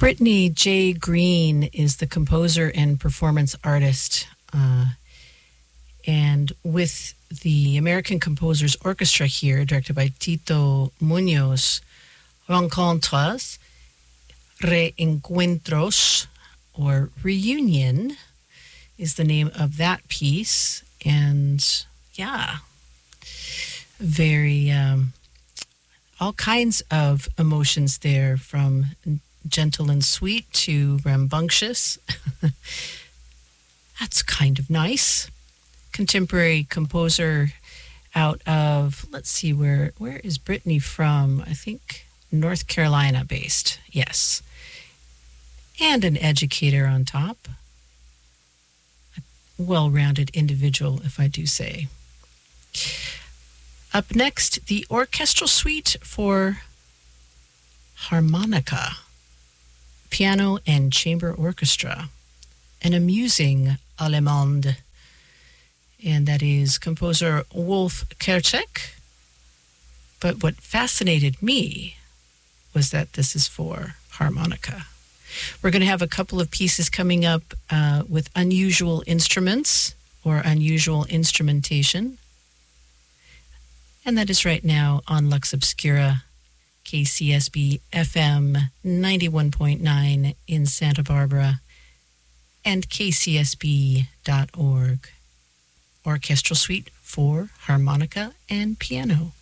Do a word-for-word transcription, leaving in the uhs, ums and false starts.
Brittany J. Green is the composer and performance artist. Uh, and with the American Composers Orchestra here, directed by Tito Munoz, Rencontres, Reencuentros, or Reunion, is the name of that piece. And yeah, very, um, all kinds of emotions there, from gentle and sweet to rambunctious. That's kind of nice. Contemporary composer out of, let's see, where where is Brittany from? I think North Carolina based, yes. And an educator on top. A well-rounded individual, if I do say. Up next, the orchestral suite for harmonica, piano and chamber orchestra, an amusing allemande. And that is composer Wolf Kerchek. But what fascinated me was that this is for harmonica. We're going to have a couple of pieces coming up uh, with unusual instruments or unusual instrumentation. And that is right now on Lux Obscura, K C S B F M ninety-one point nine in Santa Barbara, and K C S B dot org. Orchestral suite for harmonica and piano.